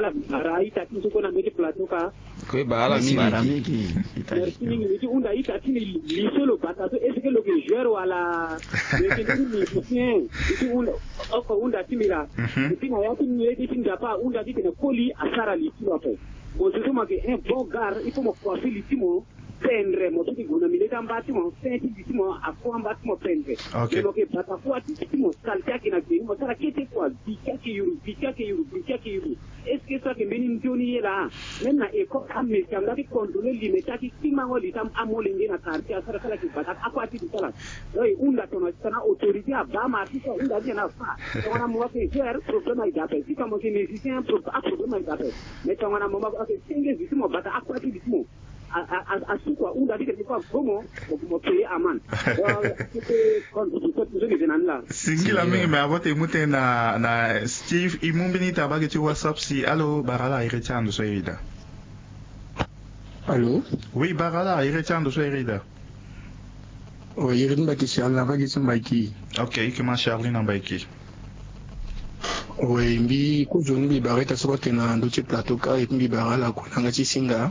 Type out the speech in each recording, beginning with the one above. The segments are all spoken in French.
bala ita tin ko na meti plateau ka ko bala mingi merci unda ita tin lisolo bata so est-ce que le joueur wala le musicien unda timira tin ya tin yedi tin dapa unda tin koli asara litimo pe bon c'est moi que un bon gars il faut me coiffer litimo pendre mo tuki guna mileta mbatimo senti litimo akwa mbatimo pendre mais que bata kwa litimo saltia kina mo sara kete kwa bika ke yuru est-ce que ça que meni mtioni là même na eko amme kanga ki contrôler limeta ki timango litam amolengi na karti asara kala ki bata akwa ti sala oi unda tono sana autorité abama afisa unda dia fa tona mo ke faire problème ida pe si comme que musicien problème ida pe mais tona mo ba ke singe litimo bata akwa ti litimo asukwa unda dike kwa gomo mo pe aman singila mingi me avote mute na Steve imumbini tabage ci WhatsApp si allo barala irechando so irida allo oui barala irechando so irida oui irin baki si Allah baki sambaki okay kima Charline ambaki oui mbi kujuni bi bareta so ke na ndo ci plateau ka et mbi barala ko nanga ci singa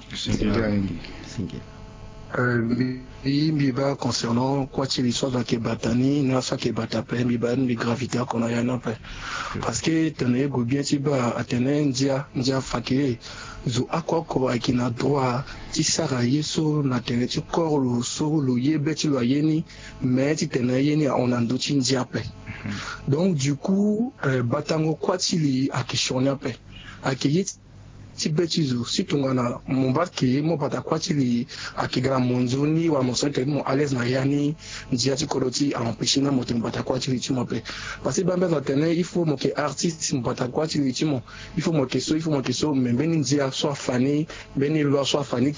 mbi ba concernant quoi tu l'histoire de ke batani na sa ke batape mbi ba mbi gravité qu'on a yana pe parce que tenez go bien ti ba atene ndia fakire zo akoko akina droit ti sara yeso na tene ti corps lo so lo yebe ti lo yeni mais ti tene yeni on ando ti ndia pe donc du coup batango quoi ti li akishona pe akeye ti betizo si tungana mumbaki mo pata kwachili akigra monzoni wa mosante mo à l'aise na yani ndia ti koloti empêcher na moto mbata kwachili ti mo pe parce que bambe na tene il faut mo ke artiste mbata kwachili ti mo il faut mo ke so mais beni ndia soit fani beni lo soit fani.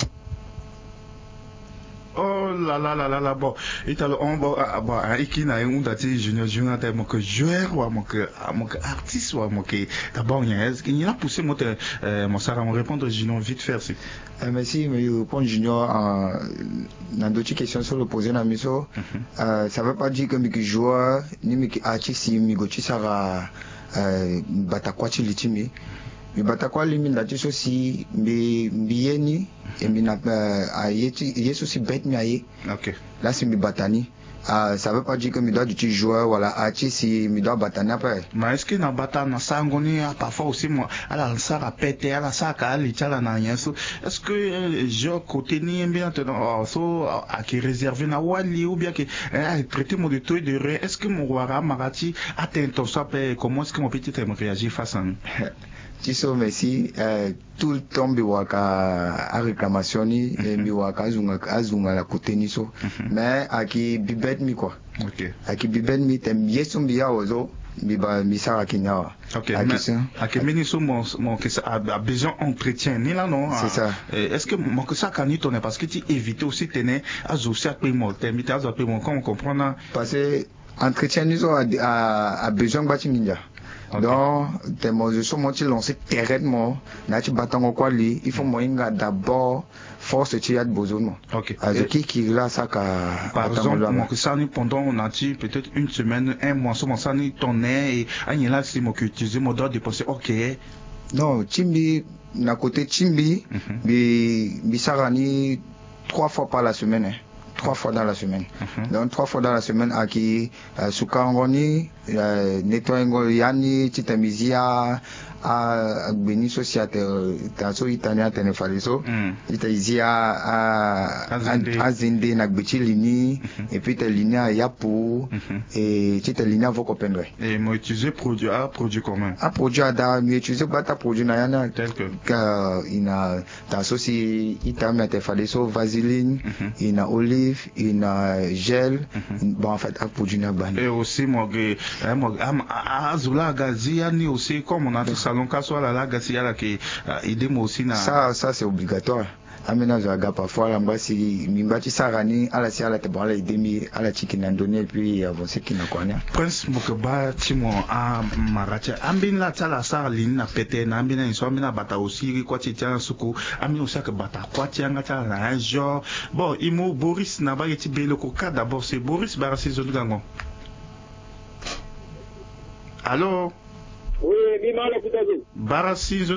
Oh là, bon, italo on bon ikina unda ti junior ta mo que joueur wa mo que artiste wa mo que d'abord est-ce qu'il y a poussé mo te mo sara mo répondre junior vite faire si merci mais répondre junior dans d'autres questions sur le poser na miso ça veut pas dire que mi joueur ni mi artiste mi go ti sara batakwa ti litimi mi batakwa limi ndati so si mbiyeni et mi na yesu si bet mi aye OK là c'est mi batani ça veut pas dire que mi doit du joueur voilà artiste si mi doit batani après mais est-ce que na batana sangoni parfois aussi moi ala ça répète ala ça ka ali chala na yesu est-ce que je côté ni bien so a qui réservé na wali ou bien que traiter mon de tout de ré est-ce que mon wara marati atteint ton ça comment est-ce que mon petit me réagir face à Tiso merci tout le temps biwaka a réclamation ni biwaka azunga la kuteni so mais aki bibet mi quoi OK aki bibet mi tem yesu biya ozo biba misara kinyawa OK aki miniso mon que ça a besoin entretien ni là non c'est ça est-ce que mon que ça cani tourner parce que tu éviter aussi tenir azosia pe mo t'inviter à pe mo comment comprendre parce que entretien nous a besoin bati minja. Okay. Donc, tes mots sont montés lancés terrainement. Là, tu battons quoi li? Il faut moyen d'abord force tu as besoin. OK. Alors qui là ça par exemple, moi que ça ni pendant on a dit peut-être une semaine, un mois, ça ni tourner et ani là c'est moi que utiliser mon droit de penser OK. Non, Timbi na côté Timbi, bi sarani 3 fois par la semaine. 3 fois dans la semaine. Donc 3 fois dans la semaine aki sukangoni nettoyango yani titamizia a beni sociate taso itania tenefaliso itaizia azinde na gbichilini et puis ta linia yapu et tita linia voko pendre et moi utiliser produit commun produit ada mi utiliser bata produit na yana tel que ina taso si itamia tefaliso vaseline ina olive ina gel bon en fait a produit na ban et aussi moi azula gazia ni aussi comme on a fait salon kaso la gazia la qui aider moi aussi na ça c'est obligatoire amena zaga parfois la mbasi mimbati sarani ala si ala te bon ala demi ala chiki na ndoni et puis avancer qui na konya prince mokeba timo a maracha ambin la tala sar lini na pete na ambina inso ambina bata aussi kwa titia suku ambina aussi que bata kwa tianga tala na un genre bon imo Boris na ba yeti belo ko ka d'abord c'est Boris barasi zodugango allô oui mi mala kutaje barasi